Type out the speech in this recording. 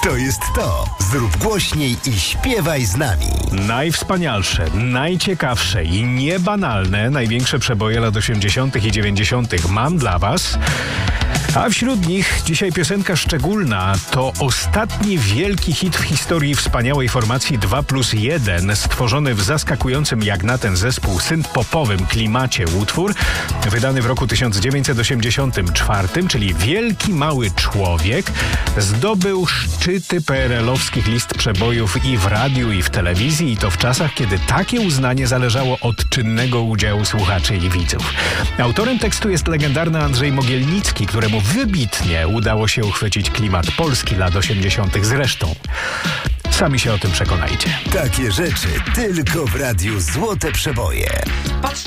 To jest to. Zrób głośniej i śpiewaj z nami. Najwspanialsze, najciekawsze i niebanalne największe przeboje lat 80. i 90. mam dla Was. A wśród nich dzisiaj piosenka szczególna. To ostatni wielki hit w historii wspaniałej formacji 2+1, stworzony w zaskakującym jak na ten zespół synth-popowym klimacie utwór, wydany w roku 1984, czyli Wielki Mały Człowiek, zdobył szczyty PRL-owskich list przebojów i w radiu, i w telewizji, i to w czasach, kiedy takie uznanie zależało od czynnego udziału słuchaczy i widzów. Autorem tekstu jest legendarny Andrzej Mogielnicki, któremu wybitnie udało się uchwycić klimat Polski lat 80. zresztą. Sami się o tym przekonajcie. Takie rzeczy tylko w radiu Złote Przeboje.